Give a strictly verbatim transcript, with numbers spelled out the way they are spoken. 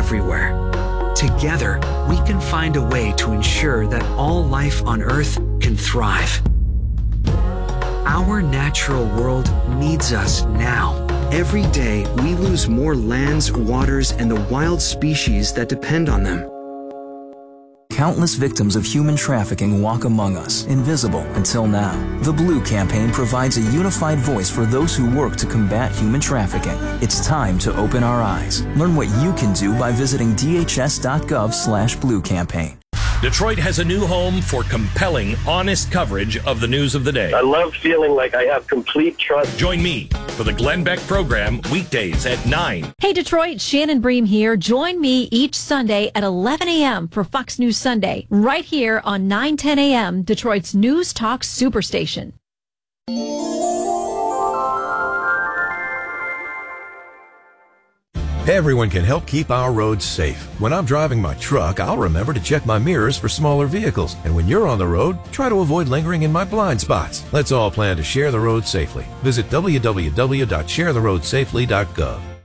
everywhere. Together, we can find a way to ensure that all life on Earth can thrive. Our natural world needs us now. Every day, we lose more lands, waters, and the wild species that depend on them. Countless victims of human trafficking walk among us, invisible until now. The Blue Campaign provides a unified voice for those who work to combat human trafficking. It's time to open our eyes. Learn what you can do by visiting D H S dot gov slash blue campaign. Detroit has a new home for compelling, honest coverage of the news of the day. I love feeling like I have complete trust. Join me for the Glenn Beck program weekdays at nine. Hey Detroit, Shannon Bream here. Join me each Sunday at eleven a.m. for Fox News Sunday, right here on nine ten a.m., Detroit's News Talk Superstation. Everyone can help keep our roads safe. When I'm driving my truck, I'll remember to check my mirrors for smaller vehicles. And when you're on the road, try to avoid lingering in my blind spots. Let's all plan to share the road safely. Visit w w w dot share the road safely dot gov.